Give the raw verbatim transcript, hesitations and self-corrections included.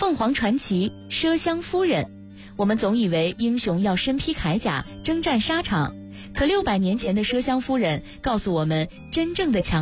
凤凰传奇麝香夫人。我们总以为英雄要身披铠甲征战沙场，可六百年前的麝香夫人告诉我们，真正的强